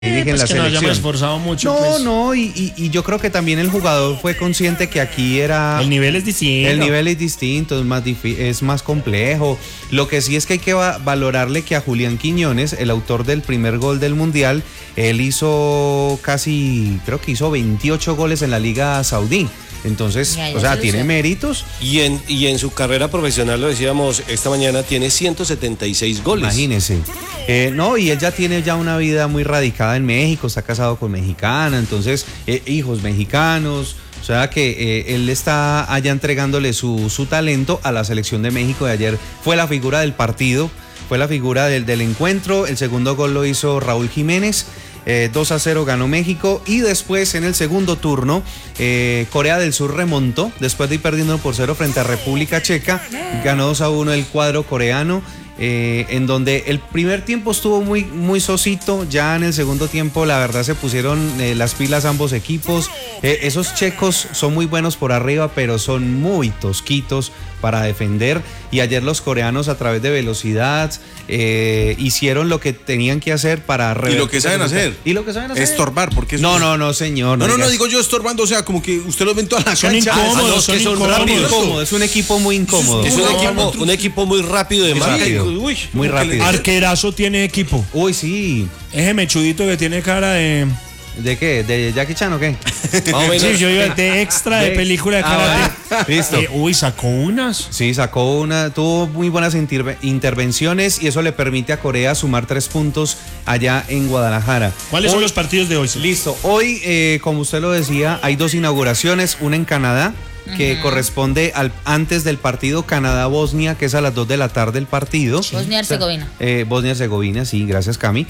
dirigen la que no hayamos selección. esforzado mucho. No, pues. no, y yo creo que también el jugador fue consciente que aquí era... El nivel es distinto. El nivel es distinto, es más complejo. Lo que sí es que hay que valorarle que a Julián Quiñones, el autor del primer gol del Mundial, él hizo creo que hizo 28 goles en la Liga Saudí. Entonces, Ya, o sea, se tiene lució. méritos. Y en su carrera profesional, lo decíamos esta mañana, tiene 176 goles. Imagínese. No, y él ya tiene una vida muy radicada en México, está casado con mexicana, entonces, hijos mexicanos. O sea que él está allá entregándole su talento a la selección de México de ayer. Fue la figura del partido, fue la figura del encuentro. El segundo gol lo hizo Raúl Jiménez. 2-0 ganó México y después en el segundo turno Corea del Sur remontó después de ir perdiendo 1-0 frente a República Checa, ganó 2-1 el cuadro coreano. En donde el primer tiempo estuvo muy, muy sosito, ya en el segundo tiempo la verdad se pusieron las pilas ambos equipos. Esos checos son muy buenos por arriba, pero son muy tosquitos para defender, y ayer los coreanos a través de velocidad hicieron lo que tenían que hacer para Y lo que saben hacer. Y lo que saben hacer. Estorbar, porque eso No, señor. No, digo yo estorbando, o sea, como que usted lo ven toda la Son cancha. incómodos, que son rápidos. Incómodo, es un equipo muy incómodo. Es un equipo muy rápido de marca. rápido. Uy, Muy rápido. Arquerazo tiene equipo. Uy, sí. Ese mechudito que tiene cara de... ¿De qué? ¿De Jackie Chan o qué? Más o menos. Sí, yo iba de extra de película de karate. Listo. Uy, sacó unas. Sí, tuvo muy buenas intervenciones y eso le permite a Corea sumar 3 puntos allá en Guadalajara. ¿Cuáles son los partidos de hoy? Listo. Hoy, como usted lo decía, hay 2 inauguraciones, una en Canadá, que corresponde antes del partido Canadá-Bosnia, que es a las 2 de la tarde el partido. Bosnia-Herzegovina. Bosnia-Herzegovina, sí, gracias Cami.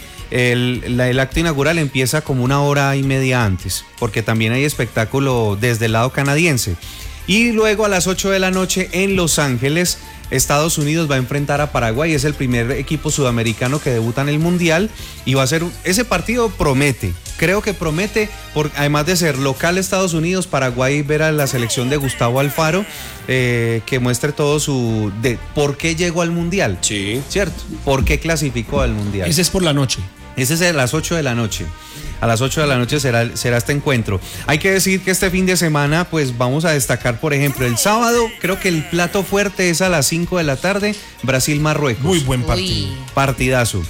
El acto inaugural empieza como 1 hora y media antes, porque también hay espectáculo desde el lado canadiense. Y luego a las 8 de la noche en Los Ángeles, Estados Unidos va a enfrentar a Paraguay. Es el primer equipo sudamericano que debuta en el Mundial y va a ser ese partido promete. Creo que promete, además de ser local Estados Unidos, Paraguay ver a la selección de Gustavo Alfaro, que muestre todo de por qué llegó al Mundial. Sí. ¿Cierto? ¿Por qué clasificó al Mundial? Ese es por la noche. Ese es a las 8 de la noche. A las 8 de la noche será este encuentro. Hay que decir que este fin de semana, pues vamos a destacar, por ejemplo, el sábado, creo que el plato fuerte es a las 5 de la tarde, Brasil-Marruecos. Muy buen partido. Uy. Partidazo.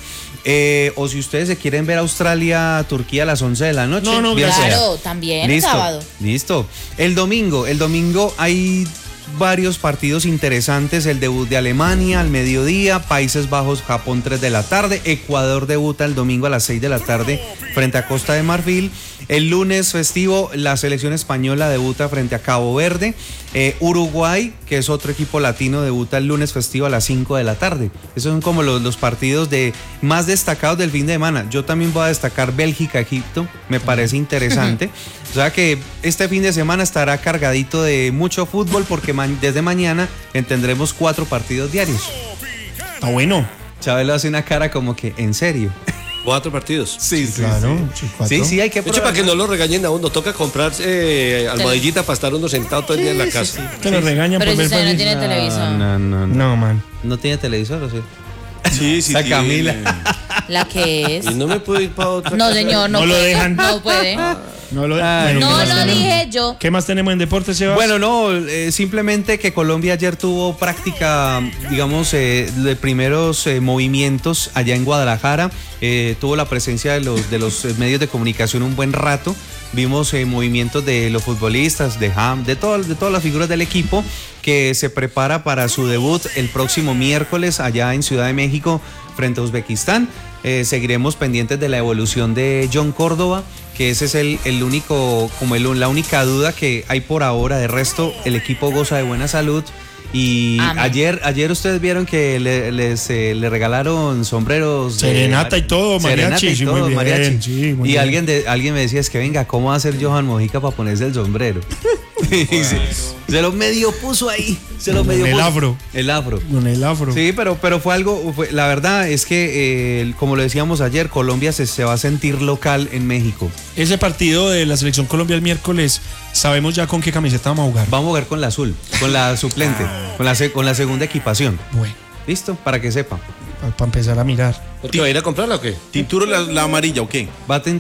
O si ustedes se quieren ver Australia-Turquía a las 11 de la noche. No, bien sea. Claro, también el Listo, sábado. listo. El domingo hay varios partidos interesantes. El debut de Alemania al mediodía, Países Bajos, Japón 3 de la tarde, Ecuador debuta el domingo a las 6 de la tarde frente a Costa de Marfil. El lunes festivo, la selección española debuta frente a Cabo Verde. Uruguay, que es otro equipo latino, debuta el lunes festivo a las 5 de la tarde. Esos son como los partidos más destacados del fin de semana. Yo también voy a destacar Bélgica-Egipto, me parece interesante. O sea que este fin de semana estará cargadito de mucho fútbol porque desde mañana tendremos 4 partidos diarios. Está bueno. Chabelo hace una cara como que, ¿en serio? 4 partidos. Sí, Claro. Sí, hay que De hecho, para que no lo regañen a uno, toca comprar almohadillita para estar uno sentado todo el día en la casa. Te lo regañan Pero por si ver usted no feliz. tiene televisor. No, man. ¿No tiene televisor o sí? Sí, sí. Esa Camila. La que es. Y no me puedo ir para otra No, casa. señor, no No lo puede. dejan. No puede. No lo, Ay, bueno, ¿qué No más lo tenemos? dije yo. ¿Qué más tenemos en deportes, Sebas? Bueno, no, simplemente que Colombia ayer tuvo práctica, digamos, de primeros movimientos allá en Guadalajara. Tuvo la presencia de los medios de comunicación un buen rato. Vimos movimientos de los futbolistas, de todas las figuras del equipo que se prepara para su debut el próximo miércoles allá en Ciudad de México frente a Uzbekistán. Seguiremos pendientes de la evolución de John Córdoba, que ese es el único, la única duda que hay por ahora. De resto, el equipo goza de buena salud. Y ayer ustedes vieron que le regalaron sombreros. Serenata y todo, mariachi. Serenata y todo, muy bien, mariachi. sí, muy Y bien. alguien me decía, es que venga, ¿cómo va a hacer Johan Mojica para ponerse el sombrero? Se lo medio puso ahí. El afro. El afro. Con el afro. Sí, pero fue algo, la verdad es que, como lo decíamos ayer, Colombia se va a sentir local en México. Ese partido de la Selección Colombia el miércoles, ¿sabemos ya con qué camiseta vamos a jugar? Vamos a jugar con la azul, con la suplente, con la segunda equipación. Bueno. ¿Listo? Para que sepa. para empezar a mirar. ¿Por qué va a ir a comprarla o qué? ¿Tinturo la amarilla o qué? Va a